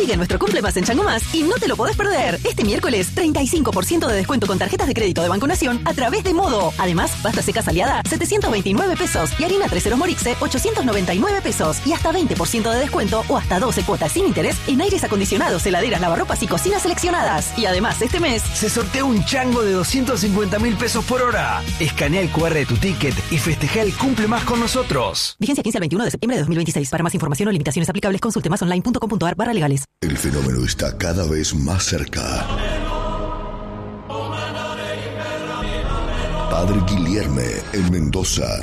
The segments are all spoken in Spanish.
Sigue nuestro Cumple Más en Chango Más y no te lo podés perder. Este miércoles, 35% de descuento con tarjetas de crédito de Banco Nación a través de Modo. Además, pasta seca Aliada, 729 pesos. Y harina 3 Morixe, 899 pesos. Y hasta 20% de descuento o hasta 12 cuotas sin interés en aires acondicionados, heladeras, lavarropas y cocinas seleccionadas. Y además, este mes se sortea un chango de 250.000 pesos por hora. Escanea el QR de tu ticket y festeja el Cumple Más con nosotros. Vigencia 15 al 21 de septiembre de 2026. Para más información o limitaciones aplicables, consulte masonline.com.ar/legales. El fenómeno está cada vez más cerca. Padre Guilherme en Mendoza.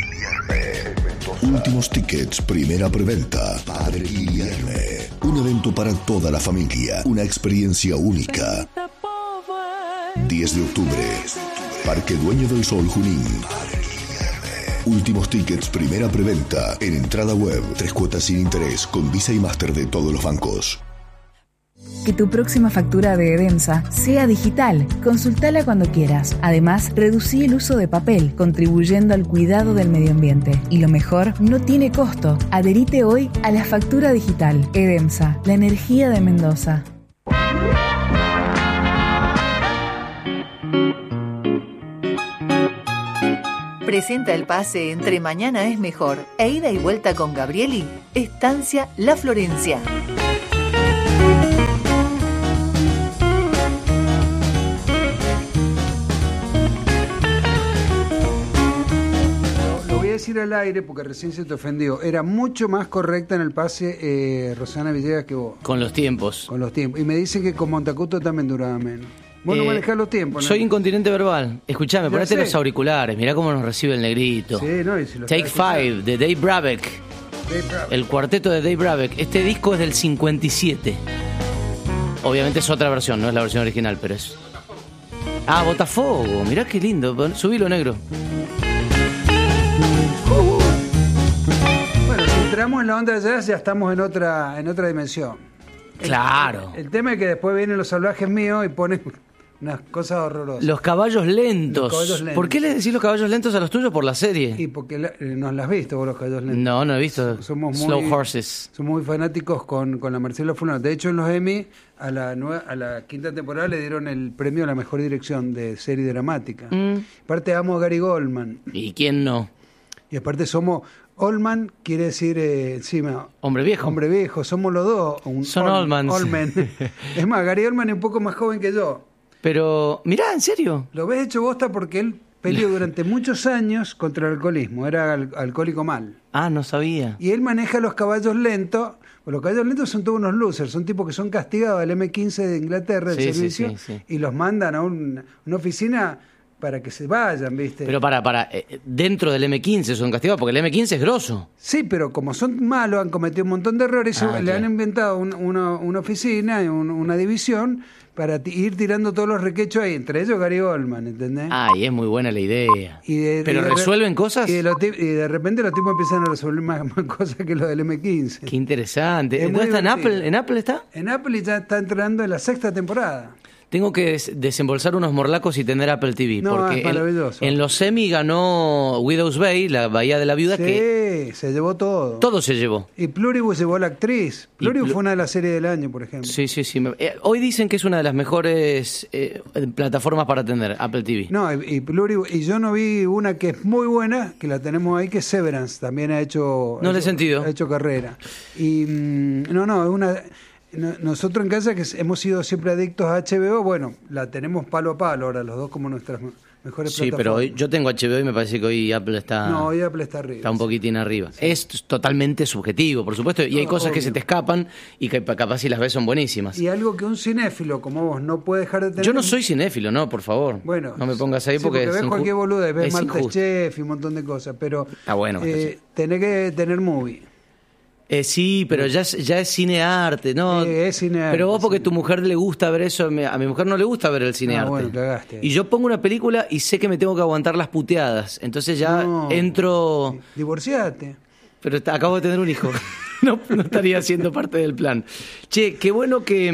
Últimos tickets, primera preventa. Padre Guilherme. Un evento para toda la familia. Una experiencia única. 10 de octubre. Parque Dueño del Sol, Junín. Últimos tickets, primera preventa. En entrada web, 3 cuotas sin interés, con Visa y Master de todos los bancos. Que tu próxima factura de Edemsa sea digital. Consultala cuando quieras. Además, reducí el uso de papel, contribuyendo al cuidado del medio ambiente. Y lo mejor, no tiene costo. Adherite hoy a la factura digital. Edemsa, la energía de Mendoza. Presenta el pase entre Mañana es Mejor e Ida y Vuelta con Gabrieli, Estancia La Florencia. Lo voy a decir al aire porque recién se te ofendió. Era mucho más correcta en el pase Rosana Villegas que vos. Con los tiempos. Con los tiempos. Y me dicen que con Montacuto también duraba menos. Vos no manejás los tiempos, ¿no? Soy incontinente verbal. Escuchame, ponete sé. los auriculares. Mirá cómo nos recibe el negrito. Sí, no, y si lo Take está 5 de Dave Brubeck. El cuarteto de Dave Brubeck. Este disco es del 57. Obviamente es otra versión, no es la versión original, pero es... Ah, Botafogo. Mirá qué lindo. Subilo, negro. Bueno, si entramos en la onda de jazz ya estamos en otra dimensión. Claro. El tema es que después vienen los salvajes míos y ponen unas cosas horrorosas. Los caballos lentos. Los caballos lentos. ¿Por qué le decís los caballos lentos a los tuyos? Por la serie. Y porque no las has visto vos, los caballos lentos. No, no he visto. Somos Slow Horses. Somos muy fanáticos con la Marcela Fulano. De hecho, en los Emmy, a la quinta temporada le dieron el premio a la mejor dirección de serie dramática. Aparte, amo a Gary Goldman. ¿Y quién no? Y aparte somos... Oldman quiere decir encima... Hombre viejo. Hombre viejo, somos los dos. Son Oldmans. Oldman. Es más, Gary Oldman es un poco más joven que yo. Pero, mirá, ¿en serio? Lo ves hecho bosta porque él peleó durante muchos años contra el alcoholismo. Era alcohólico mal. Ah, no sabía. Y él maneja los caballos lentos. Los caballos lentos son todos unos losers. Son tipos que son castigados del M15 de Inglaterra, del servicio, sí. y los mandan a una oficina... para que se vayan, ¿viste? Pero dentro del M15 son castigados, porque el M15 es grosso. Sí, pero como son malos, han cometido un montón de errores, le han inventado una oficina, una división, para ir tirando todos los requechos ahí, entre ellos Gary Oldman, ¿entendés? Ay, es muy buena la idea. ¿Pero resuelven cosas? Y de repente los tipos empiezan a resolver más cosas que los del M15. Qué interesante. Es ¿Dónde está? divertido. ¿En Apple está? En Apple ya está entrando en la 6ª temporada. Tengo que desembolsar unos morlacos y tener Apple TV. No, porque es maravilloso. en los Emmy ganó Widow's Bay, la Bahía de la Viuda, Sí, que se llevó todo. todo se llevó. Y Pluribus llevó a la actriz. Pluribus fue una de las series del año, por ejemplo. Sí. Hoy dicen que es una de las mejores plataformas para tener, Apple TV. No, y Pluribus, y yo no vi una que es muy buena, que la tenemos ahí, que es Severance. También ha hecho carrera. Y es una... Nosotros en casa, que hemos sido siempre adictos a HBO, bueno, la tenemos palo a palo ahora, los dos como nuestras mejores plataformas. Sí, pero hoy, yo tengo HBO y me parece que hoy Apple está... No, hoy Apple está arriba. Está un poquitín arriba. Sí. Es totalmente subjetivo, por supuesto, y hay cosas que se te escapan y que capaz si las ves son buenísimas. Y algo que un cinéfilo como vos no puede dejar de tener... Yo no soy cinéfilo, no, por favor. Bueno, no me pongas ahí porque ves cualquier boluda, ves Masterchef Chef y un montón de cosas, pero... Está bueno. Tenés que tener movie. Sí, pero ya es cinearte, ¿no? Es cinearte. Pero vos porque tu mujer le gusta ver eso, a mi mujer no le gusta ver el cinearte. Bueno, cagaste. Y yo pongo una película y sé que me tengo que aguantar las puteadas, entonces ya entro... Divorciate. Pero acabo de tener un hijo, no estaría siendo parte del plan. Che, qué bueno que...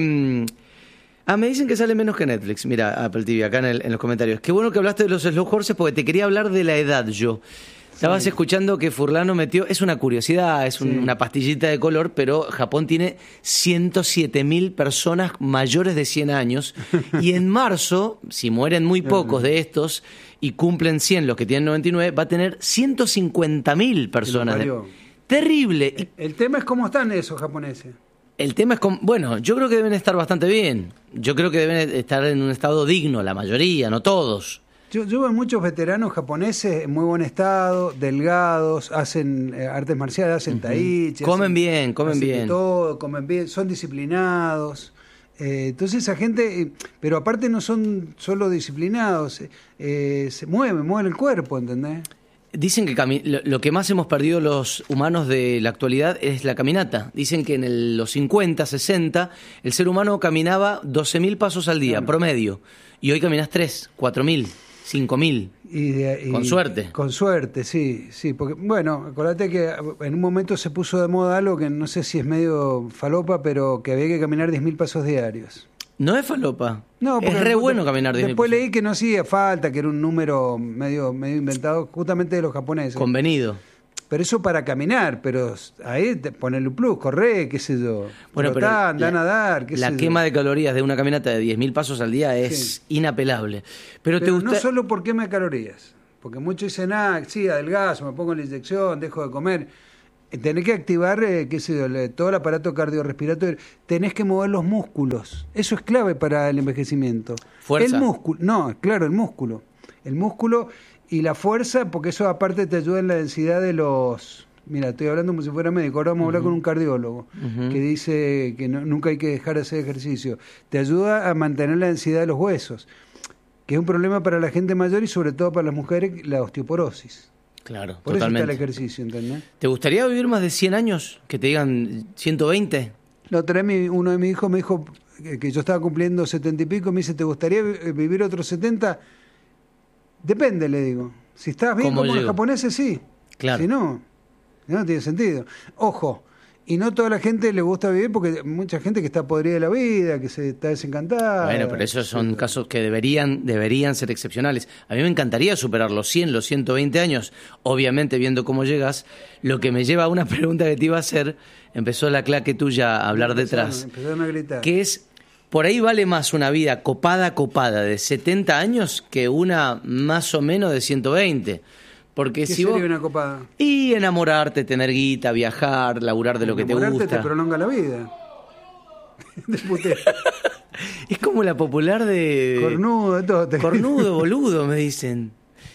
me dicen que sale menos que Netflix, mira, Apple TV, acá en los comentarios. Qué bueno que hablaste de los Slow Horses porque te quería hablar de la edad yo. Estabas escuchando que Furlano metió, es una curiosidad, es una pastillita de color, pero Japón tiene 107.000 personas mayores de 100 años y en marzo, si mueren muy pocos de estos y cumplen 100 los que tienen 99, va a tener 150.000 personas. Terrible. El tema es cómo están esos japoneses. El tema es, bueno, yo creo que deben estar bastante bien. Yo creo que deben estar en un estado digno, la mayoría, no todos. Yo veo muchos veteranos japoneses en muy buen estado, delgados, hacen artes marciales, hacen tai chi. Comen bien. Todo, comen bien, son disciplinados. Entonces esa gente, pero aparte no son solo disciplinados, se mueven el cuerpo, ¿entendés? Dicen que lo que más hemos perdido los humanos de la actualidad es la caminata. Dicen que en los 50, 60, el ser humano caminaba 12.000 pasos al día, promedio. Y hoy caminas 3, 4.000, 5.000. Con suerte. Con suerte, sí. Porque, bueno, acordate que en un momento se puso de moda algo que no sé si es medio falopa, pero que había que caminar 10.000 pasos diarios. No es falopa. No, es re bueno caminar 10.000 Después leí que no hacía falta, que era un número medio inventado justamente de los japoneses. Convenido. Pero eso para caminar, pero ahí ponerle un plus, correr, qué sé yo. Bueno, pero andar a nadar, qué sé yo. La quema de calorías de una caminata de 10.000 pasos al día es inapelable. Pero ¿te gusta? No solo por quema de calorías, porque muchos dicen, sí, adelgazo, me pongo la inyección, dejo de comer. Tenés que activar, qué sé yo, todo el aparato cardiorrespiratorio. Tenés que mover los músculos. Eso es clave para el envejecimiento. ¿Fuerza? El músculo, no, claro, el músculo. El músculo y la fuerza, porque eso aparte te ayuda en la densidad de los... Mira, estoy hablando como si fuera médico. Ahora vamos a hablar con un cardiólogo que dice que nunca hay que dejar de hacer ejercicio. Te ayuda a mantener la densidad de los huesos, que es un problema para la gente mayor y sobre todo para las mujeres, la osteoporosis. Claro, por totalmente. Eso está el ejercicio, ¿entendés? ¿Te gustaría vivir más de 100 años? ¿Que te digan 120? La otra vez uno de mis hijos me dijo que yo estaba cumpliendo 70 y pico, me dice, ¿te gustaría vivir otros 70? Depende, le digo. Si estás bien como los japoneses, sí. Claro. Si no tiene sentido. Ojo, y no toda la gente le gusta vivir porque hay mucha gente que está podrida de la vida, que se está desencantada. Bueno, pero esos son casos que deberían ser excepcionales. A mí me encantaría superar los 100, los 120 años. Obviamente, viendo cómo llegas, lo que me lleva a una pregunta que te iba a hacer, empezó la claque tuya a hablar detrás. Empezaron a gritar. Que es, por ahí vale más una vida copada de 70 años que una más o menos de 120. Porque ¿Qué si vos... sería una copada? Y enamorarte, tener guita, viajar, laburar de lo que te gusta. Enamorarte te prolonga la vida. Es como la popular de... Cornudo, todo. Cornudo, boludo, me dicen.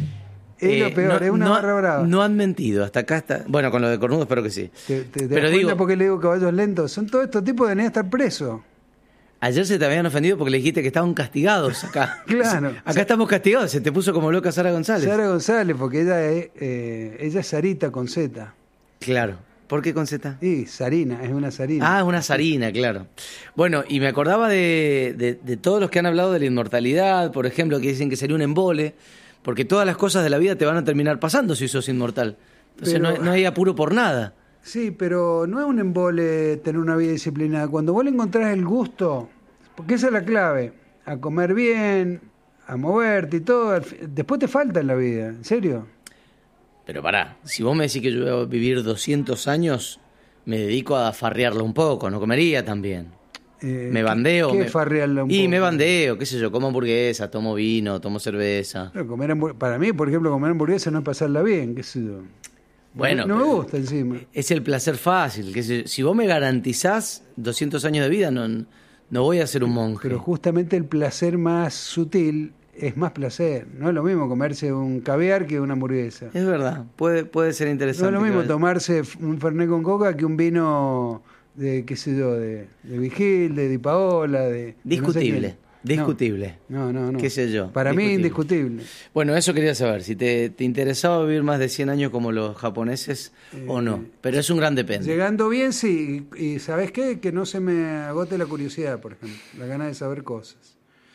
Es lo peor, es una barra brava. No han mentido, hasta acá está... Bueno, con lo de cornudo espero que sí. Pero digo... ¿Por qué le digo caballos lentos? Son todos estos tipos que deberían estar presos. Ayer se te habían ofendido porque le dijiste que estaban castigados acá. Claro. Acá estamos castigados, se te puso como loca Sara González. Sara González, porque ella es Sarita con Z. Claro. ¿Por qué con Z? Sí, Sarina, es una Sarina. Ah, es una Sarina, claro. Bueno, y me acordaba de todos los que han hablado de la inmortalidad, por ejemplo, que dicen que sería un embole, porque todas las cosas de la vida te van a terminar pasando si sos inmortal. Entonces no hay apuro por nada. Sí, pero no es un embole tener una vida disciplinada. Cuando vos le encontrás el gusto, porque esa es la clave, a comer bien, a moverte y todo, después te falta en la vida, ¿en serio? Pero pará, si vos me decís que yo voy a vivir 200 años, me dedico a farrearlo un poco, no comería tan bien. Me bandeo. ¿Qué farrearlo un poco? Y me bandeo, qué sé yo, como hamburguesa, tomo vino, tomo cerveza. Para mí, por ejemplo, comer hamburguesa no es pasarla bien, qué sé yo. Bueno, no me gusta encima. Es el placer fácil. Que si vos me garantizás 200 años de vida, no voy a ser un monje. Pero justamente el placer más sutil es más placer. No es lo mismo comerse un caviar que una hamburguesa. Es verdad, puede ser interesante. No es lo mismo tomarse un Fernet con coca que un vino de, qué sé yo, de Vigil, de Di Paola, de... Discutible. Discutible. No. ¿Qué sé yo? Para mí, indiscutible. Bueno, eso quería saber, si te interesaba vivir más de 100 años como los japoneses o no. Pero es un gran depende. Llegando bien, sí. Y ¿sabés qué? Que no se me agote la curiosidad, por ejemplo. La gana de saber cosas.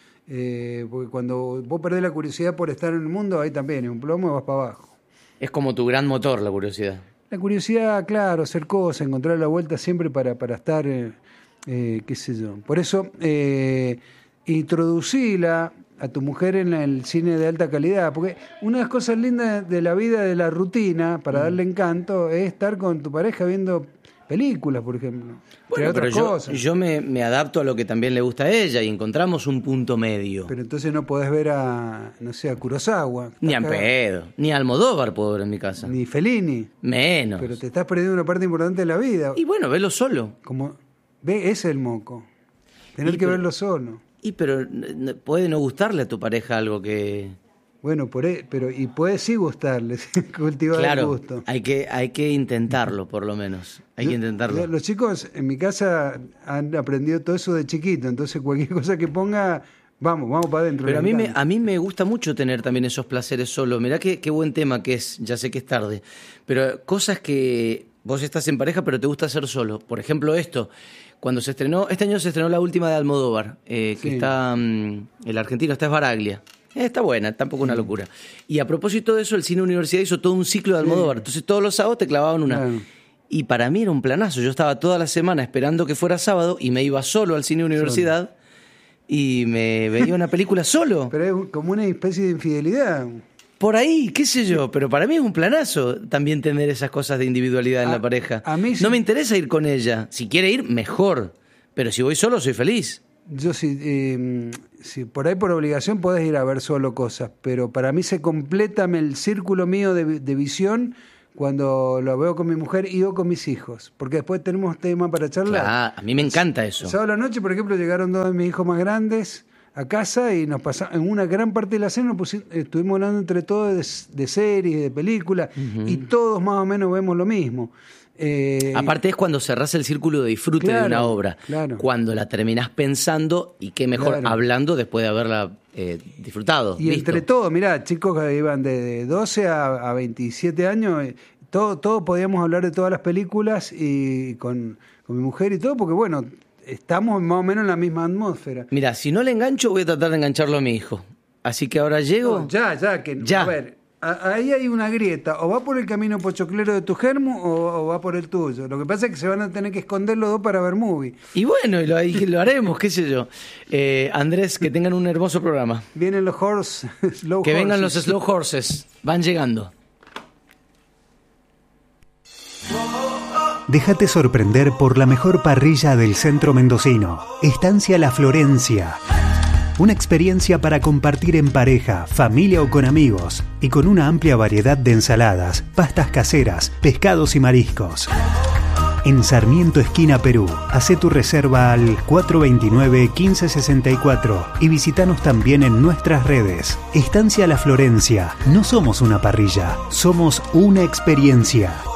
Porque cuando vos perdés la curiosidad por estar en el mundo, ahí también, en un plomo vas para abajo. Es como tu gran motor, la curiosidad. La curiosidad, claro, hacer cosas, encontrar la vuelta siempre para estar, qué sé yo. Por eso... introducíla a tu mujer en el cine de alta calidad, porque una de las cosas lindas de la vida, de la rutina, para darle encanto, es estar con tu pareja viendo películas, por ejemplo. Bueno, pero yo me adapto a lo que también le gusta a ella y encontramos un punto medio. Pero entonces no podés ver a Kurosawa. Ni a pedo. Ni a Almodóvar puedo ver en mi casa. Ni Fellini. Menos. Pero te estás perdiendo una parte importante de la vida. Y bueno, velo solo. Ese es el moco. Tener que verlo solo. Pero puede no gustarle a tu pareja algo que... Bueno, y puede sí gustarle, cultivar el gusto. Hay que intentarlo, por lo menos. Hay que intentarlo. Los chicos en mi casa han aprendido todo eso de chiquito, entonces cualquier cosa que ponga, vamos para adentro. Pero a mí me gusta mucho tener también esos placeres solo. Mirá qué buen tema que es, ya sé que es tarde. Pero cosas que vos estás en pareja, pero te gusta hacer solo. Por ejemplo, esto. Cuando este año se estrenó la última de Almodóvar, que está, el argentino está Sbaraglia. Está buena, tampoco una locura. Y a propósito de eso, el Cine Universidad hizo todo un ciclo de Almodóvar. Entonces todos los sábados te clavaban una. Claro. Y para mí era un planazo. Yo estaba toda la semana esperando que fuera sábado y me iba solo al Cine Universidad y me veía una película solo. Pero es como una especie de infidelidad. Por ahí, qué sé yo, pero para mí es un planazo también tener esas cosas de individualidad en la pareja. A mí no me interesa ir con ella. Si quiere ir, mejor. Pero si voy solo, soy feliz. Yo si por ahí por obligación podés ir a ver solo cosas, pero para mí se completa el círculo mío de visión cuando lo veo con mi mujer y o con mis hijos, porque después tenemos tema para charlar. A mí me encanta eso. Sábado a la noche, por ejemplo, llegaron 2 de mis hijos más grandes a casa y nos pasamos, en una gran parte de la cena estuvimos hablando entre todos de series, de películas, y todos más o menos vemos lo mismo. Aparte es cuando cerrás el círculo de disfrute de una obra, cuando la terminás pensando y qué mejor hablando después de haberla disfrutado. Y entre todos, mirá, chicos que iban de 12 a 27 años, todos podíamos hablar de todas las películas y con mi mujer y todo, porque bueno, estamos más o menos en la misma atmósfera. Mirá, si no le engancho voy a tratar de engancharlo a mi hijo, así que ahora llego... No, ya. A ver, ahí hay una grieta, o va por el camino pochoclero de tu germo o va por el tuyo. Lo que pasa es que se van a tener que esconder los dos para ver movie. Y bueno, lo haremos, qué sé yo. Andrés, que tengan un hermoso programa. Vienen los slow que horses. Vengan los slow horses, van llegando. Déjate sorprender por la mejor parrilla del centro mendocino. Estancia La Florencia. Una experiencia para compartir en pareja, familia o con amigos, y con una amplia variedad de ensaladas, pastas caseras, pescados y mariscos. En Sarmiento, esquina Perú. Hacé tu reserva al 429-1564 y visítanos también en nuestras redes. Estancia La Florencia. No somos una parrilla, somos una experiencia.